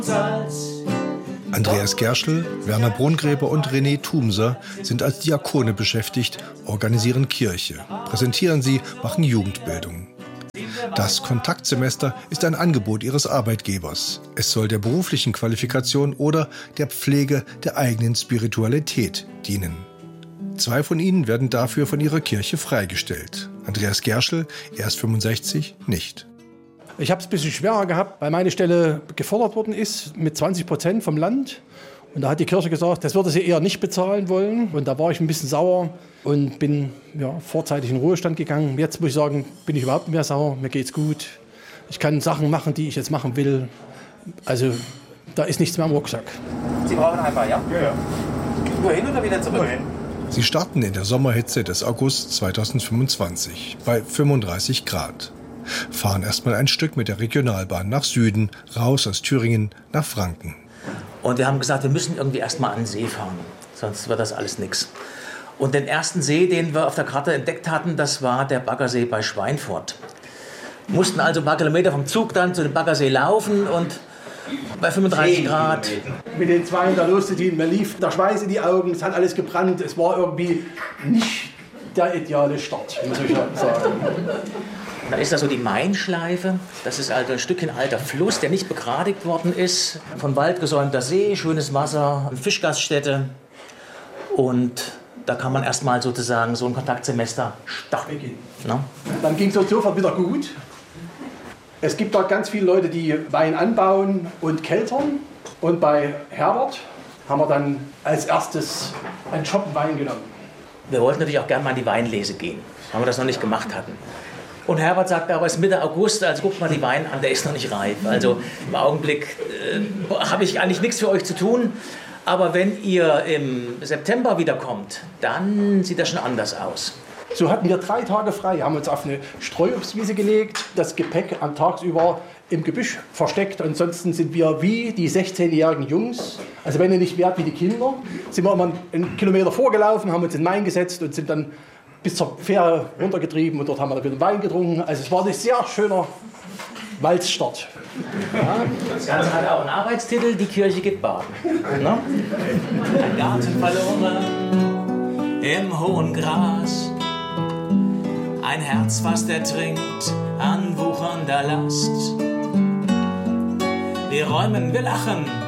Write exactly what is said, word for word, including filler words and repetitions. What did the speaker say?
Andreas Gerschel, Werner Brongräber und René Thumser sind als Diakone beschäftigt, organisieren Kirche, präsentieren sie, machen Jugendbildung. Das Kontaktsemester ist ein Angebot ihres Arbeitgebers. Es soll der beruflichen Qualifikation oder der Pflege der eigenen Spiritualität dienen. Zwei von ihnen werden dafür von ihrer Kirche freigestellt. Andreas Gerschel, er ist fünfundsechzig, nicht. Ich habe es ein bisschen schwerer gehabt, weil meine Stelle gefordert worden ist mit zwanzig Prozent vom Land. Und da hat die Kirche gesagt, das würde sie eher nicht bezahlen wollen. Und da war ich ein bisschen sauer und bin ja, vorzeitig in den Ruhestand gegangen. Jetzt muss ich sagen, bin ich überhaupt nicht mehr sauer. Mir geht's gut. Ich kann Sachen machen, die ich jetzt machen will. Also da ist nichts mehr am Rucksack. Sie brauchen einfach, ja? Ja, ja. Nur hin oder wieder zurück? Nur hin. Sie starten in der Sommerhitze des August zweitausendfünfundzwanzig bei fünfunddreißig Grad. Fahren erstmal ein Stück mit der Regionalbahn nach Süden, raus aus Thüringen nach Franken. Und wir haben gesagt, wir müssen irgendwie erstmal an den See fahren, sonst wird das alles nichts. Und den ersten See, den wir auf der Karte entdeckt hatten, das war der Baggersee bei Schweinfurt. Wir mussten also ein paar Kilometer vom Zug dann zu dem Baggersee laufen und bei fünfunddreißig Grad. Mit den Zweien da loszuziehen, mir lief der Schweiß in die Augen, es hat alles gebrannt. Es war irgendwie nicht der ideale Start, muss ich sagen. Dann ist da so die Mainschleife. Das ist also ein Stückchen alter Fluss, der nicht begradigt worden ist. Von Wald gesäumter See, schönes Wasser, eine Fischgaststätte. Und da kann man erstmal sozusagen so ein Kontaktsemester starten. Ne? Dann ging es uns sofort wieder gut. Es gibt dort ganz viele Leute, die Wein anbauen und keltern. Und bei Herbert haben wir dann als erstes einen Schoppen Wein genommen. Wir wollten natürlich auch gerne mal in die Weinlese gehen, weil wir das noch nicht gemacht hatten. Und Herbert sagte aber, es ist Mitte August, also guckt mal die Wein an, der ist noch nicht reif. Also im Augenblick äh, habe ich eigentlich nichts für euch zu tun. Aber wenn ihr im September wiederkommt, dann sieht das schon anders aus. So hatten wir drei Tage frei, haben uns auf eine Streuobstwiese gelegt, das Gepäck am tagsüber im Gebüsch versteckt. Ansonsten sind wir wie die sechzehnjährigen Jungs, also wenn ihr nicht wärt wie die Kinder, sind wir immer einen Kilometer vorgelaufen, haben uns in den Main gesetzt und sind dann bis zur Fähre runtergetrieben und dort haben wir dann wieder Wein getrunken. Also es war ein sehr schöner Walzstart. Ja, das Ganze hat auch einen Arbeitstitel, die Kirche geht baden. Ne? Ein Garten verloren im hohen Gras, ein Herz fast ertrinkt an wuchernder Last. Wir räumen, wir lachen,